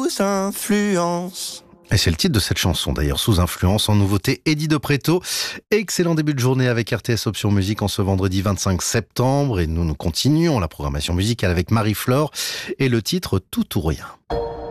sous influence. Et c'est le titre de cette chanson d'ailleurs, Sous influence, en nouveauté, Eddie de Pretto. Excellent début de journée avec RTS Option Musique en ce vendredi 25 septembre. Et nous continuons la programmation musicale avec Marie-Flore et le titre Tout ou rien.